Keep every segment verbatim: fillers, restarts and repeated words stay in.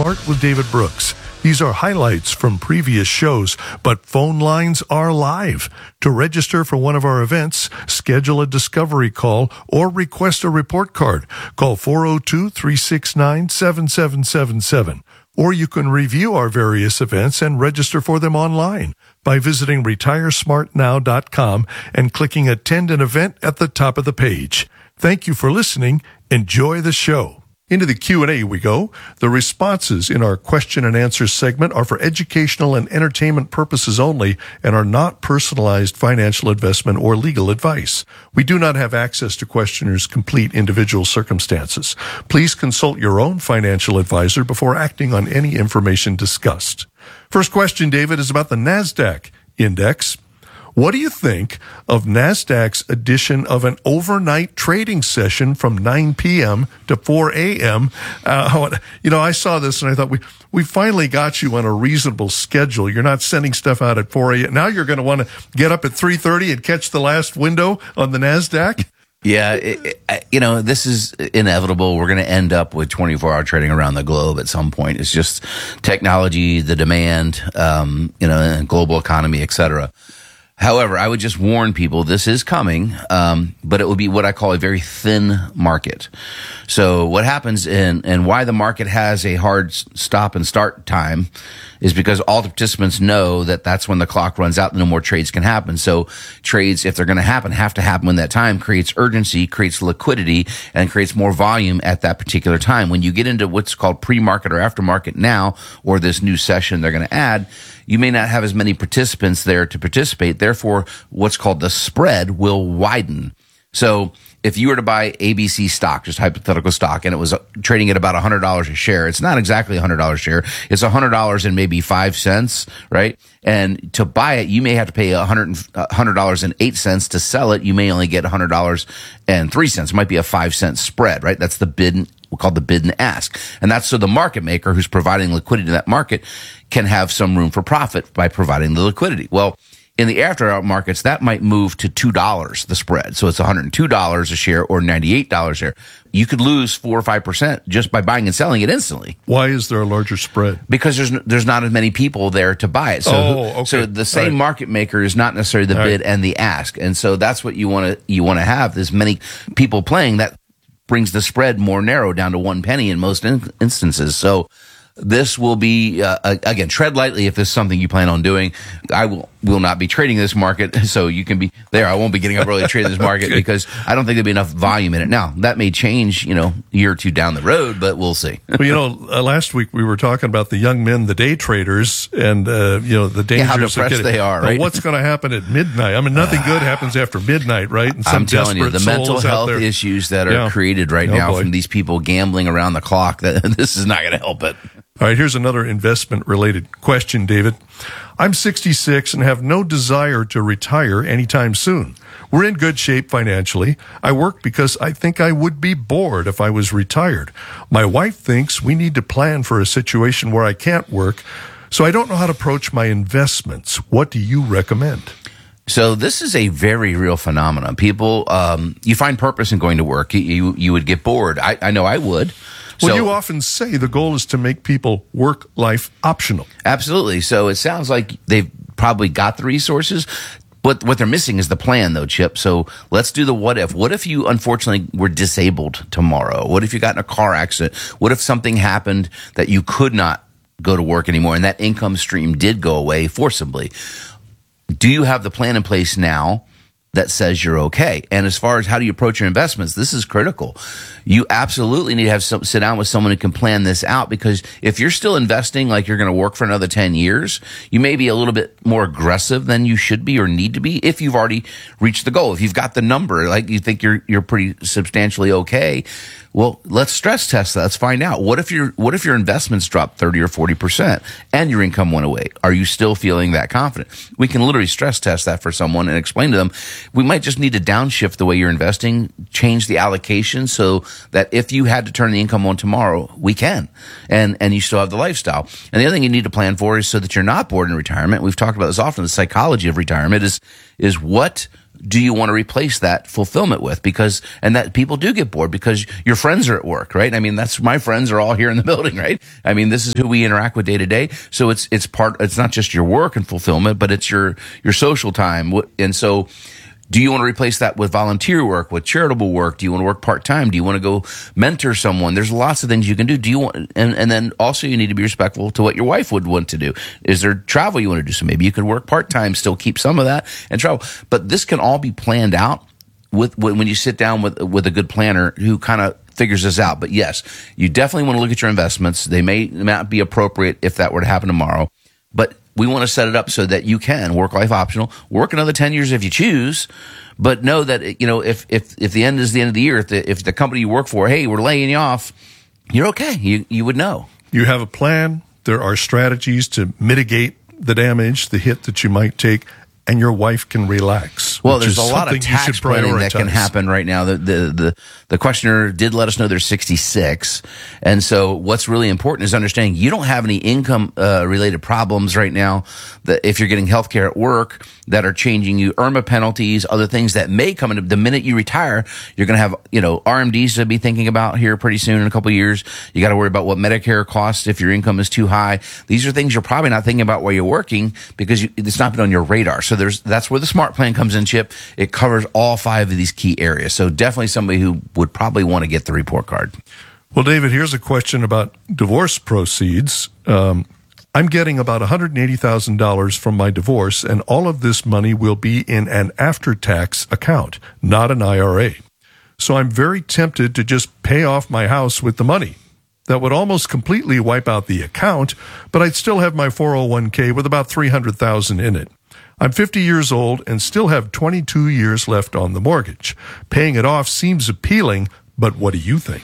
Smart with David Brooks. These are highlights from previous shows, but phone lines are live. To register for one of our events, schedule a discovery call, or request a report card. Call four oh two, three six nine, seven seven seven seven. Or you can review our various events and register for them online by visiting retire smart now dot com and clicking Attend an Event at the top of the page. Thank you for listening. Enjoy the show. Into the Q and A we go. The responses in our question and answer segment are for educational and entertainment purposes only and are not personalized financial investment or legal advice. We do not have access to questioners' complete individual circumstances. Please consult your own financial advisor before acting on any information discussed. First question, David, is about the NASDAQ index. What do you think of NASDAQ's addition of an overnight trading session from nine p.m. to four a.m.? Uh, you know, I saw this and I thought, we we finally got you on a reasonable schedule. You're not sending stuff out at four a.m. Now you're going to want to get up at three thirty and catch the last window on the NASDAQ? Yeah, it, it, you know, this is inevitable. We're going to end up with twenty-four hour trading around the globe at some point. It's just technology, the demand, um, you know, global economy, et cetera. However, I would just warn people, this is coming, um, but it will be what I call a very thin market. So what happens in, and why the market has a hard stop and start time is because all the participants know that that's when the clock runs out and no more trades can happen. So trades, if they're going to happen, have to happen when that time creates urgency, creates liquidity, and creates more volume at that particular time. When you get into what's called pre-market or aftermarket now, or this new session they're going to add, you may not have as many participants there to participate. Therefore, what's called the spread will widen. So if you were to buy A B C stock, just hypothetical stock, and it was trading at about one hundred dollars a share, it's not exactly one hundred dollars a share. It's one hundred dollars and maybe five cents, right? And to buy it, you may have to pay one hundred dollars and eight cents. To sell it, you may only get one hundred dollars and three cents. It might be a five cent spread, right? That's the bid and we call the bid and ask. And that's so the market maker who's providing liquidity to that market can have some room for profit by providing the liquidity. Well, in the after markets, that might move to two dollars, the spread. So it's one hundred two dollars a share or ninety-eight dollars a share. You could lose four or five percent just by buying and selling it instantly. Why is there a larger spread? Because there's there's not as many people there to buy it. So, oh, okay. so the same right. market maker is not necessarily the All bid right. and the ask. And so that's what you want to you want to have. There's many people playing. That brings the spread more narrow down to one penny in most in- instances. So this will be, uh, again, tread lightly if this is something you plan on doing. I will will not be trading this market, so you can be there. I won't be getting up early to trade this market okay. because I don't think there'll be enough volume in it. Now, that may change, you know, a year or two down the road, but we'll see. Well, you know, uh, last week we were talking about the young men, the day traders, and, uh, you know, the dangers yeah, how of depressed getting, they are, right? Well, what's going to happen at midnight? I mean, nothing good happens after midnight, right? And some I'm telling you, the mental health there. issues that are yeah. created right oh, now boy. from these people gambling around the clock, that this is not going to help it. All right, here's another investment-related question, David. I'm sixty-six and have no desire to retire anytime soon. We're in good shape financially. I work because I think I would be bored if I was retired. My wife thinks we need to plan for a situation where I can't work, so I don't know how to approach my investments. What do you recommend? So this is a very real phenomenon. People, um, you find purpose in going to work. You you, you would get bored. I, I know I would. Well, so, you often say the goal is to make people work-life optional. Absolutely. So it sounds like they've probably got the resources. What what they're missing is the plan, though, Chip. So let's do the what if. What if you, unfortunately, were disabled tomorrow? What if you got in a car accident? What if something happened that you could not go to work anymore and that income stream did go away forcibly? Do you have the plan in place now that says you're okay? And as far as how do you approach your investments, this is critical. You absolutely need to have some, sit down with someone who can plan this out, because if you're still investing like you're going to work for another ten years, you may be a little bit more aggressive than you should be or need to be if you've already reached the goal. If you've got the number, like you think you're you're pretty substantially okay, well, let's stress test that. Let's find out. What if your what if your investments drop thirty or forty percent and your income went away? Are you still feeling that confident? We can literally stress test that for someone and explain to them. We might just need to downshift the way you're investing, change the allocation so that if you had to turn the income on tomorrow, we can, and and you still have the lifestyle. And the other thing you need to plan for is so that you're not bored in retirement. We've talked about this often. The psychology of retirement is is what do you want to replace that fulfillment with? Because, and that people do get bored because your friends are at work, right? I mean, that's, my friends are all here in the building, right? I mean, this is who we interact with day to day. So it's, it's part, it's not just your work and fulfillment, but it's your, your social time. And so, do you want to replace that with volunteer work, with charitable work? Do you want to work part-time? Do you want to go mentor someone? There's lots of things you can do. Do you want, and, and then also you need to be respectful to what your wife would want to do. Is there travel you want to do? So maybe you could work part-time, still keep some of that and travel. But this can all be planned out with, when you sit down with, with a good planner who kind of figures this out. But yes, you definitely want to look at your investments. They may not be appropriate if that were to happen tomorrow, but we want to set it up so that you can work life optional, work another ten years if you choose, but know that, you know, if, if, if the end is the end of the year, if the, if the company you work for, hey, we're laying you off, you're okay. You, you would know. You have a plan. There are strategies to mitigate the damage, the hit that you might take, and your wife can relax. Well, there's a lot of tax planning that can happen right now. The, the, the, the questioner did let us know they're sixty-six. And so what's really important is understanding you don't have any income uh, related problems right now that if you're getting health care at work that are changing you, IRMA penalties, other things that may come into the minute you retire. You're going to have, you know, R M Ds to be thinking about here pretty soon in a couple of years. You got to worry about what Medicare costs if your income is too high. These are things you're probably not thinking about while you're working because you, it's not been on your radar. So there's, that's where the smart plan comes in, Chip. It covers all five of these key areas. So definitely somebody who would probably want to get the report card. Well, David, here's a question about divorce proceeds. Um, I'm getting about one hundred eighty thousand dollars from my divorce, and all of this money will be in an after-tax account, not an I R A. So I'm very tempted to just pay off my house with the money. That would almost completely wipe out the account, but I'd still have my four oh one k with about three hundred thousand dollars in it. I'm fifty years old and still have twenty-two years left on the mortgage. Paying it off seems appealing, but what do you think?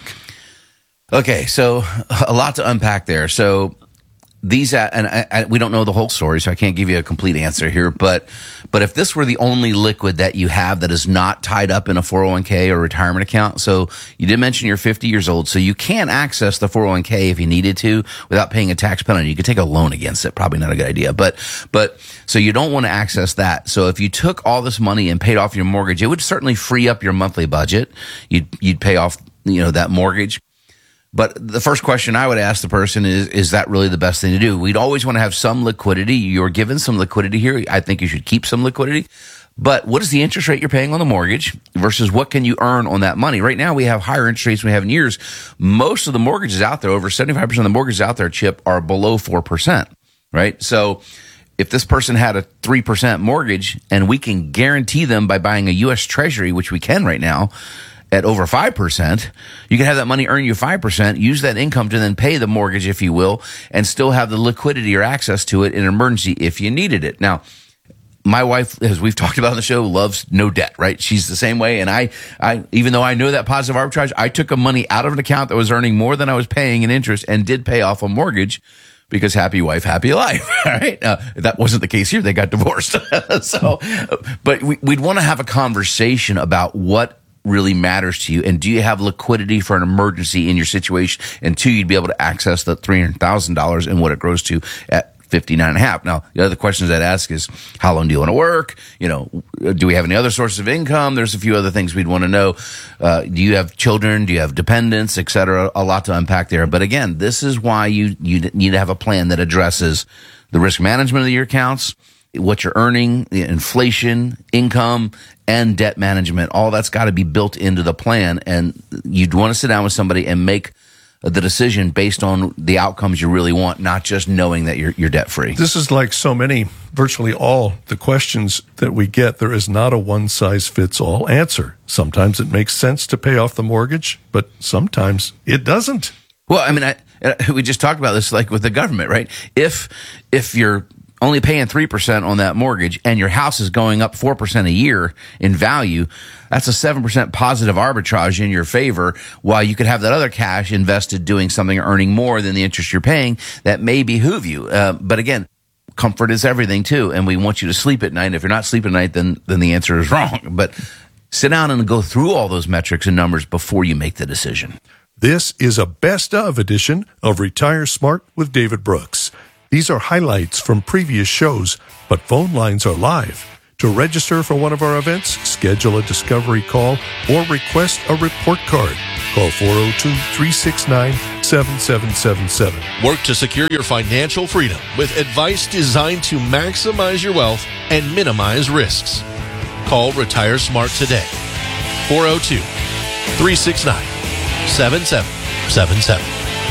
Okay, so a lot to unpack there. So these, uh, and I, I, we don't know the whole story, so I can't give you a complete answer here. But, but if this were the only liquid that you have that is not tied up in a four oh one k or retirement account, so you did mention you're fifty years old, so you can access the four oh one k if you needed to without paying a tax penalty. You could take a loan against it, probably not a good idea. But, but so you don't want to access that. So if you took all this money and paid off your mortgage, it would certainly free up your monthly budget. You'd, you'd pay off, you know, that mortgage. But the first question I would ask the person is, is that really the best thing to do? We'd always want to have some liquidity. You're given some liquidity here. I think you should keep some liquidity. But what is the interest rate you're paying on the mortgage versus what can you earn on that money? Right now, we have higher interest rates than we have in years. Most of the mortgages out there, over seventy-five percent of the mortgages out there, Chip, are below four percent, right? So if this person had a three percent mortgage and we can guarantee them by buying a U S Treasury, which we can right now, at over five percent, you can have that money earn you five percent, use that income to then pay the mortgage, if you will, and still have the liquidity or access to it in an emergency if you needed it. Now, my wife, as we've talked about on the show, loves no debt, right? She's the same way. And I, I, even though I know that positive arbitrage, I took a money out of an account that was earning more than I was paying in interest and did pay off a mortgage because happy wife, happy life, right? Uh, that wasn't the case here. They got divorced. So, but we, we'd want to have a conversation about what really matters to you, and do you have liquidity for an emergency in your situation? And two, you'd be able to access the three hundred thousand dollars and what it grows to at fifty-nine and a half. Now, the other questions I'd ask is, how long do you want to work? You know, do we have any other sources of income? There's a few other things we'd want to know. Uh, do you have children? Do you have dependents, et cetera? A lot to unpack there. But again, this is why you, you need to have a plan that addresses the risk management of your accounts, what you're earning, the inflation, income, and debt management. All that's got to be built into the plan. And you'd want to sit down with somebody and make the decision based on the outcomes you really want, not just knowing that you're, you're debt free. This is like so many, virtually all the questions that we get. There is not a one size fits all answer. Sometimes it makes sense to pay off the mortgage, but sometimes it doesn't. Well, I mean, I, we just talked about this like with the government, right? If, if you're only paying three percent on that mortgage and your house is going up four percent a year in value, that's a seven percent positive arbitrage in your favor, while you could have that other cash invested doing something earning more than the interest you're paying that may behoove you. Uh, but again, comfort is everything too, and we want you to sleep at night. If you're not sleeping at night, then, then the answer is wrong. But sit down and go through all those metrics and numbers before you make the decision. This is a best of edition of Retire Smart with David Brooks. These are highlights from previous shows, but phone lines are live. To register for one of our events, schedule a discovery call, or request a report card. Call four oh two, three six nine, seven seven seven seven. Work to secure your financial freedom with advice designed to maximize your wealth and minimize risks. Call Retire Smart today. four oh two, three six nine, seven seven seven seven.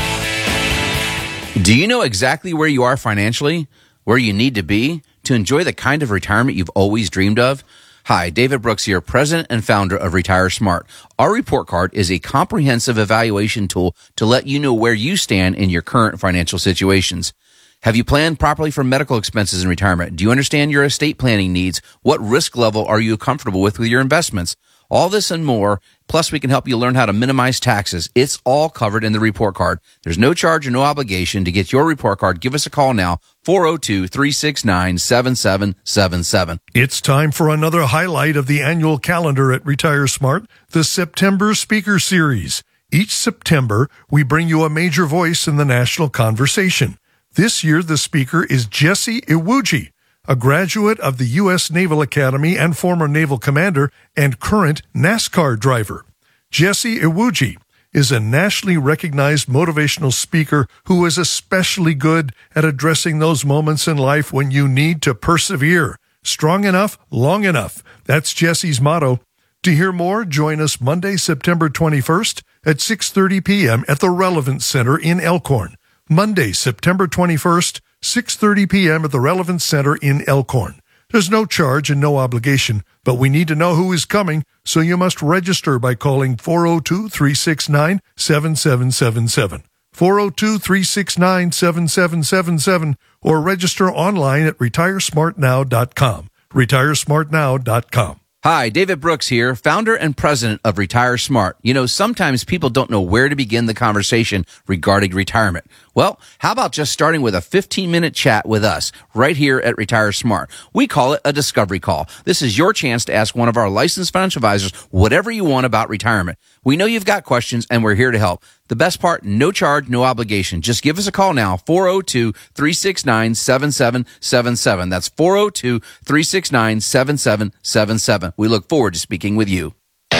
Do you know exactly where you are financially, where you need to be to enjoy the kind of retirement you've always dreamed of? Hi, David Brooks here, president and founder of Retire Smart. Our report card is a comprehensive evaluation tool to let you know where you stand in your current financial situations. Have you planned properly for medical expenses in retirement? Do you understand your estate planning needs? What risk level are you comfortable with with your investments? All this and more, plus we can help you learn how to minimize taxes. It's all covered in the report card. There's no charge or no obligation to get your report card. Give us a call now, four oh two, three six nine, seven seven seven seven. It's time for another highlight of the annual calendar at Retire Smart, the September Speaker Series. Each September, we bring you a major voice in the national conversation. This year, the speaker is Jesse Iwuji, a graduate of the U S Naval Academy and former naval commander and current NASCAR driver. Jesse Iwuji is a nationally recognized motivational speaker who is especially good at addressing those moments in life when you need to persevere. Strong enough, long enough. That's Jesse's motto. To hear more, join us Monday, September twenty-first at six thirty p.m. at the Relevance Center in Elkhorn. Monday, September twenty-first, six thirty p.m. at the Relevance Center in Elkhorn. There's no charge and no obligation, but we need to know who is coming, so you must register by calling four oh two, three six nine, seven seven seven seven. four oh two, three six nine, seven seven seven seven or register online at retire smart now dot com. retire smart now dot com. Hi, David Brooks here, founder and president of Retire Smart. You know, sometimes people don't know where to begin the conversation regarding retirement. Well, how about just starting with a fifteen-minute chat with us right here at Retire Smart? We call it a discovery call. This is your chance to ask one of our licensed financial advisors whatever you want about retirement. We know you've got questions, and we're here to help. The best part, no charge, no obligation. Just give us a call now, four oh two, three six nine, seven seven seven seven. That's four oh two, three six nine, seven seven seven seven. We look forward to speaking with you.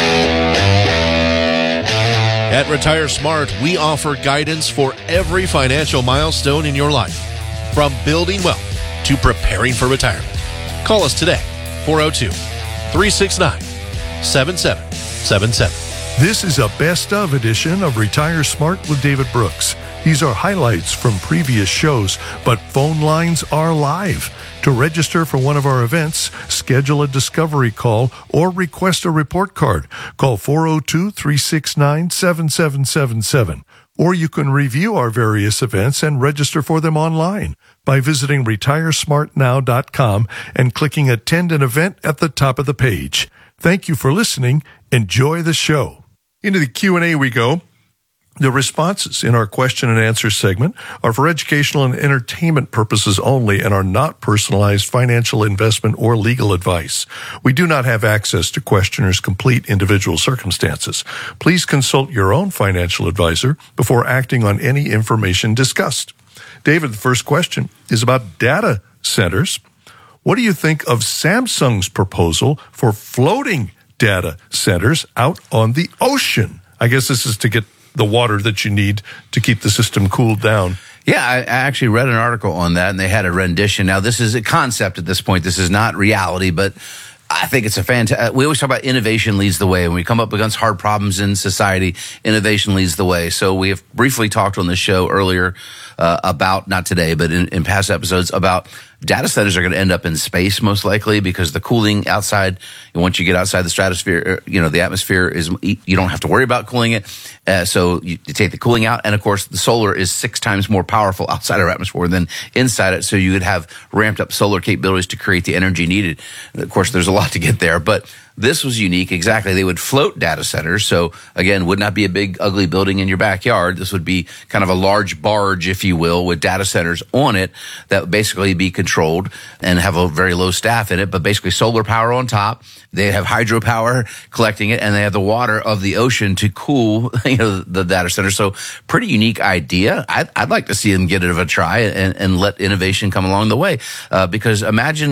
At Retire Smart, we offer guidance for every financial milestone in your life, from building wealth to preparing for retirement. Call us today, four oh two, three six nine, seven seven seven seven. This is a best of edition of Retire Smart with David Brooks. These are highlights from previous shows, but phone lines are live. To register for one of our events, schedule a discovery call or request a report card. Call four oh two, three six nine, seven seven seven seven. Or you can review our various events and register for them online by visiting retire smart now dot com and clicking Attend an Event at the top of the page. Thank you for listening. Enjoy the show. Into the Q and A we go. The responses in our question and answer segment are for educational and entertainment purposes only and are not personalized financial, investment, or legal advice. We do not have access to questioners' complete individual circumstances. Please consult your own financial advisor before acting on any information discussed. David, the first question is about data centers. What do you think of Samsung's proposal for floating data centers out on the ocean? I guess this is to get the water that you need to keep the system cooled down. Yeah, I actually read an article on that, and they had a rendition. Now, this is a concept at this point. This is not reality, but I think it's a fantastic. We always talk about innovation leads the way. When we come up against hard problems in society, innovation leads the way. So we have briefly talked on the show earlier uh, about, not today, but in, in past episodes, about data centers are going to end up in space most likely because the cooling outside, once you get outside the stratosphere, you know, the atmosphere is, you don't have to worry about cooling it. Uh, so you, you take the cooling out. And of course, the solar is six times more powerful outside our atmosphere than inside it. So you would have ramped up solar capabilities to create the energy needed. And of course, there's a lot to get there, but this was unique. Exactly. They would float data centers. So again, would not be a big, ugly building in your backyard. This would be kind of a large barge, if you will, with data centers on it that would basically be controlled and have a very low staff in it, but basically solar power on top. They have hydropower collecting it, and they have the water of the ocean to cool, you know, the data center. So pretty unique idea. I'd, I'd like to see them get it of a try and, and let innovation come along the way. Uh, because imagine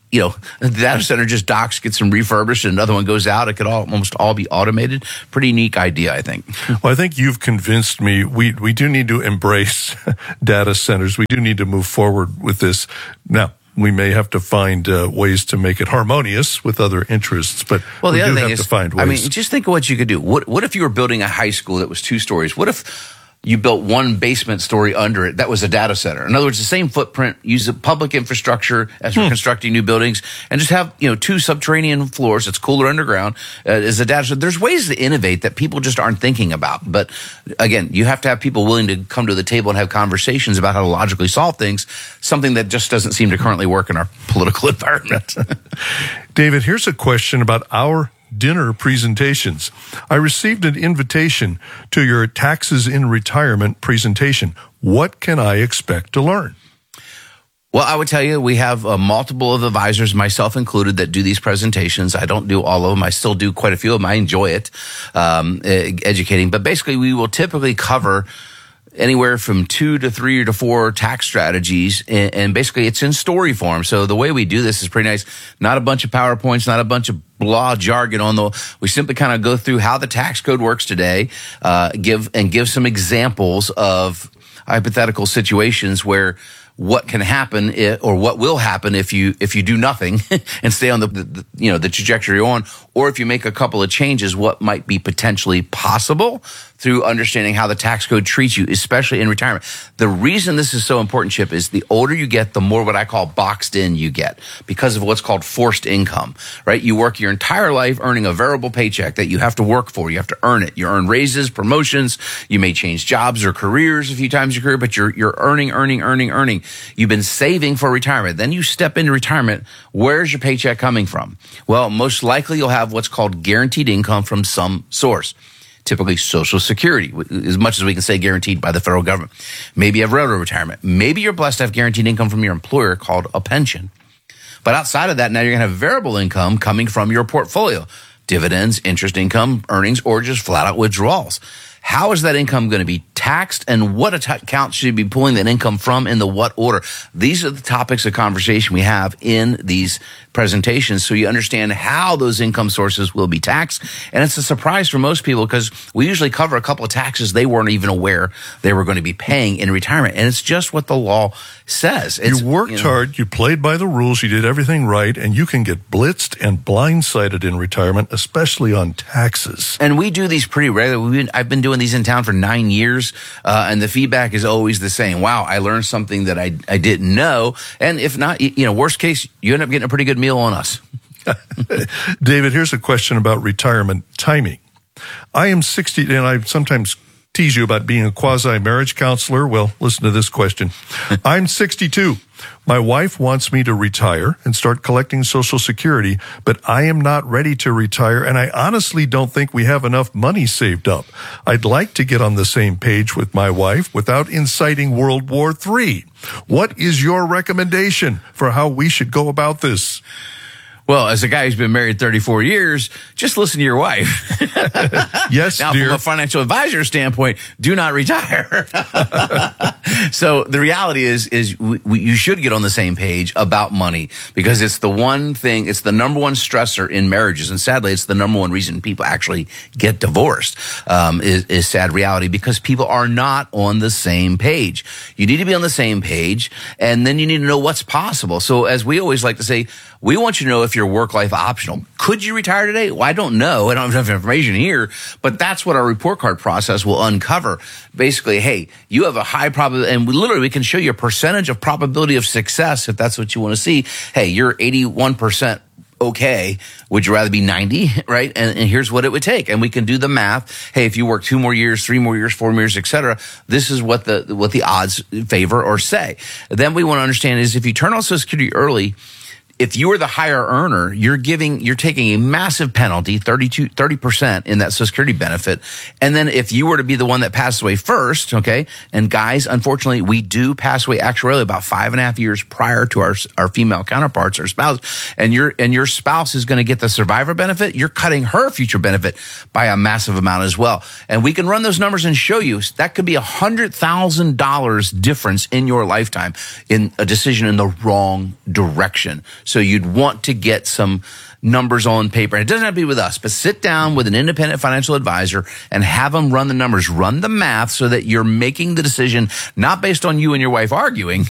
you know, the data center just docks, gets some refurbished, and another one goes out. It could all, almost all be automated. Pretty unique idea, I think. Well, I think you've convinced me we, we do need to embrace data centers. We do need to move forward with this. Now, we may have to find uh, ways to make it harmonious with other interests, but well, the we other do thing have is, to find ways. I mean, just think of what you could do. What, what if you were building a high school that was two stories? What if you built one basement story under it that was a data center? In other words, the same footprint, use the public infrastructure as we're hmm. constructing new buildings, and just have, you know, two subterranean floors that's cooler underground uh, as a data center. There's ways to innovate that people just aren't thinking about. But again, you have to have people willing to come to the table and have conversations about how to logically solve things, something that just doesn't seem to currently work in our political environment. David, here's a question about our dinner presentations. I received an invitation to your Taxes in Retirement presentation. What can I expect to learn? Well, I would tell you, we have uh, multiple of advisors, myself included, that do these presentations. I don't do all of them. I still do quite a few of them. I enjoy it, um, educating. But basically, we will typically cover anywhere from two to three to four tax strategies, and, and basically it's in story form. So the way we do this is pretty nice. Not a bunch of PowerPoints, not a bunch of blah jargon on the, we simply kind of go through how the tax code works today, uh, give, and give some examples of hypothetical situations where what can happen if, or what will happen if you if you do nothing and stay on the, the you know the trajectory you're on, or if you make a couple of changes, what might be potentially possible through understanding how the tax code treats you, especially in retirement. The reason this is so important, Chip, is the older you get, the more what I call boxed in you get because of what's called forced income, right? You work your entire life earning a variable paycheck that you have to work for. You have to earn it. You earn raises, promotions. You may change jobs or careers a few times in your career, but you're you're earning, earning, earning, earning. You've been saving for retirement. Then you step into retirement. Where's your paycheck coming from? Well, most likely you'll have what's called guaranteed income from some source. Typically Social Security, as much as we can say guaranteed by the federal government. Maybe you have railroad retirement. Maybe you're blessed to have guaranteed income from your employer called a pension. But outside of that, now you're going to have variable income coming from your portfolio. Dividends, interest income, earnings, or just flat out withdrawals. How is that income going to be taxed, and what account should you be pulling that income from in the what order? These are the topics of conversation we have in these presentations, so you understand how those income sources will be taxed. And it's a surprise for most people because we usually cover a couple of taxes they weren't even aware they were going to be paying in retirement. And it's just what the law says. It's, you worked you know, hard, you played by the rules, you did everything right, and you can get blitzed and blindsided in retirement, especially on taxes. And we do these pretty regularly. We've been, I've been doing these in town for nine years, uh, and the feedback is always the same. Wow, I learned something that I, I didn't know. And if not, you know, worst case, you end up getting a pretty good meal on us. David, here's a question about retirement timing. I am sixty, and I sometimes tease you about being a quasi-marriage counselor. Well, listen to this question. I'm sixty-two. My wife wants me to retire and start collecting Social Security, but I am not ready to retire, and I honestly don't think we have enough money saved up. I'd like to get on the same page with my wife without inciting World War Three. What is your recommendation for how we should go about this? Well, as a guy who's been married thirty-four years, just listen to your wife. Yes, now, dear. From a financial advisor standpoint, do not retire. So the reality is, is we, we, you should get on the same page about money because it's the one thing, it's the number one stressor in marriages. And sadly, it's the number one reason people actually get divorced, um, is, is sad reality because people are not on the same page. You need to be on the same page, and then you need to know what's possible. So as we always like to say, we want you to know if your work-life optional. Could you retire today? Well, I don't know. I don't have enough information here, but that's what our report card process will uncover. Basically, hey, you have a high probability, and we literally we can show you a percentage of probability of success if that's what you want to see. Hey, you're eighty-one percent okay. Would you rather be ninety, right? And, and here's what it would take. And we can do the math. Hey, if you work two more years, three more years, four more years, et cetera, this is what the, what the odds favor or say. Then we want to understand is if you turn on Social Security early, if you are the higher earner, you're giving, you're taking a massive penalty, thirty-two, thirty percent in that Social Security benefit. And then if you were to be the one that passed away first, okay, and guys, unfortunately, we do pass away actuarially about five and a half years prior to our, our female counterparts, our spouse, and your, and your spouse is going to get the survivor benefit. You're cutting her future benefit by a massive amount as well. And we can run those numbers and show you that could be a hundred thousand dollars difference in your lifetime in a decision in the wrong direction. So you'd want to get some numbers on paper. And it doesn't have to be with us, but sit down with an independent financial advisor and have them run the numbers, run the math so that you're making the decision not based on you and your wife arguing,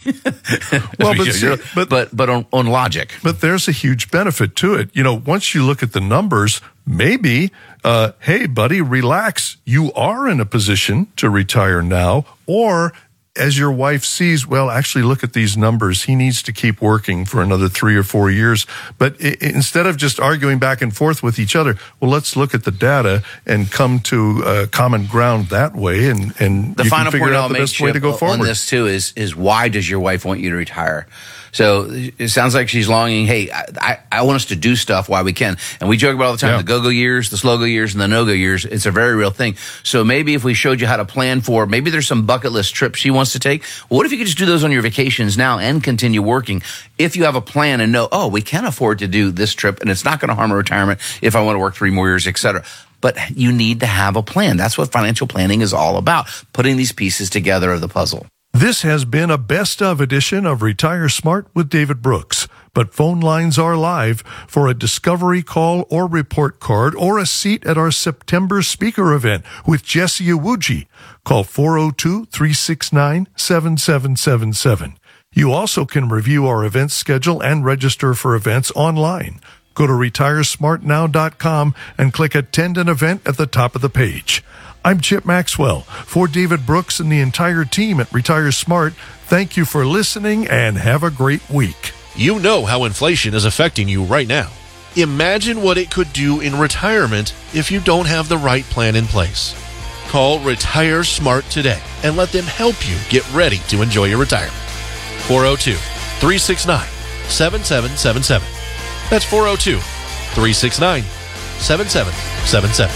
well, but, see, but, but, but on, on logic. But there's a huge benefit to it. You know, once you look at the numbers, maybe, uh, hey, buddy, relax. You are in a position to retire now, or as your wife sees, well, actually look at these numbers. He needs to keep working for another three or four years. But I- instead of just arguing back and forth with each other, well, let's look at the data and come to uh, common ground that way. And, and the you final can figure point out I'll the make, best way to go Chip, forward. on this too is, is why does your wife want you to retire? So it sounds like she's longing, hey, I, I, I want us to do stuff while we can. And we joke about all the time, Yeah. the go-go years, the slow-go years, and the no-go years. It's a very real thing. So maybe if we showed you how to plan for, maybe there's some bucket list trips she wants to take. Well, what if you could just do those on your vacations now and continue working? If you have a plan and know, oh, we can afford to do this trip and it's not going to harm our retirement if I want to work three more years, et cetera. But you need to have a plan. That's what financial planning is all about, putting these pieces together of the puzzle. This has been a best of edition of Retire Smart with David Brooks. But phone lines are live for a discovery call or report card or a seat at our September speaker event with Jesse Iwuji. Call four oh two, three six nine, seven seven seven seven. You also can review our event schedule and register for events online. Go to retire smart now dot com and click Attend an Event at the top of the page. I'm Chip Maxwell. For David Brooks and the entire team at Retire Smart, thank you for listening and have a great week. You know how inflation is affecting you right now. Imagine what it could do in retirement if you don't have the right plan in place. Call Retire Smart today and let them help you get ready to enjoy your retirement. four oh two, three six nine, seven seven seven seven. That's four oh two, three six nine, seven seven seven seven.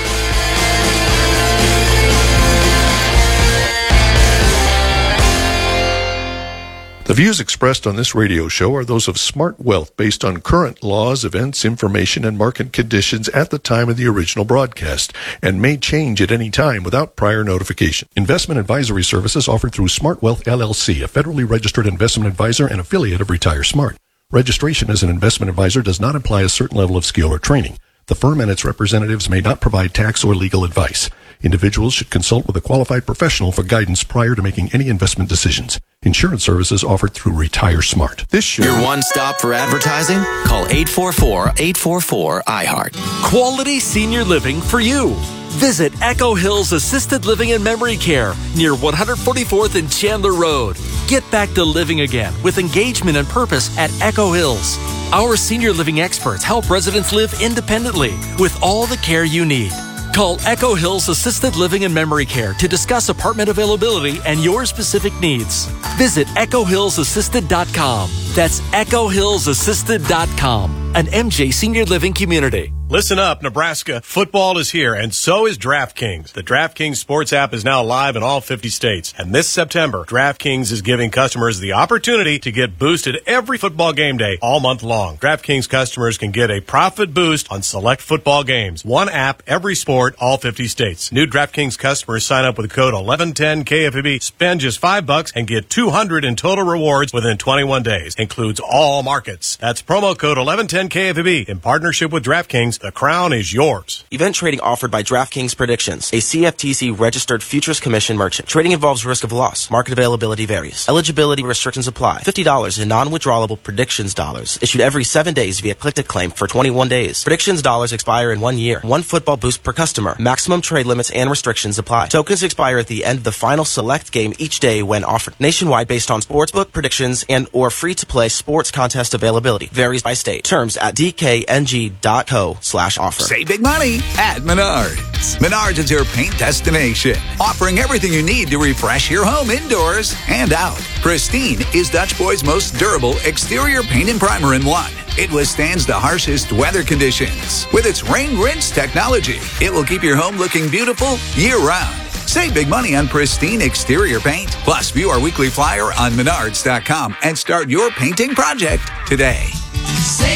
The views expressed on this radio show are those of Smart Wealth based on current laws, events, information, and market conditions at the time of the original broadcast and may change at any time without prior notification. Investment advisory services offered through Smart Wealth L L C, a federally registered investment advisor and affiliate of Retire Smart. Registration as an investment advisor does not imply a certain level of skill or training. The firm and its representatives may not provide tax or legal advice. Individuals should consult with a qualified professional for guidance prior to making any investment decisions. Insurance services offered through Retire Smart. This show... Your one stop for advertising? Call eight four four, eight four four, I heart. Quality senior living for you. Visit Echo Hills Assisted Living and Memory Care near one forty-fourth and Chandler Road. Get back to living again with engagement and purpose at Echo Hills. Our senior living experts help residents live independently with all the care you need. Call Echo Hills Assisted Living and Memory Care to discuss apartment availability and your specific needs. Visit echo hills assisted dot com. That's echo hills assisted dot com, an M J Senior Living community. Listen up, Nebraska. Football is here, and so is DraftKings. The DraftKings Sports app is now live in all fifty states. And this September, DraftKings is giving customers the opportunity to get boosted every football game day all month long. DraftKings customers can get a profit boost on select football games. One app, every sport, all fifty states. New DraftKings customers sign up with code eleven ten K F B, spend just five bucks, and get two hundred in total rewards within twenty-one days. Includes all markets. That's promo code eleven ten K F B in partnership with DraftKings. The crown is yours. Event trading offered by DraftKings Predictions, a C F T C registered futures commission merchant. Trading involves risk of loss. Market availability varies. Eligibility restrictions apply. fifty dollars in non-withdrawable Predictions dollars issued every seven days via click-to-claim for twenty-one days. Predictions dollars expire in one year. One football boost per customer. Maximum trade limits and restrictions apply. Tokens expire at the end of the final select game each day when offered. Nationwide based on sportsbook predictions and or free-to-play sports contest availability. Varies by state. Terms at d k n g dot co slash offer. Save big money at Menards. Menards is your paint destination, offering everything you need to refresh your home indoors and out. Pristine is Dutch Boy's most durable exterior paint and primer in one. It withstands the harshest weather conditions. With its rain rinse technology, it will keep your home looking beautiful year-round. Save big money on pristine exterior paint. Plus, view our weekly flyer on menards dot com and start your painting project today.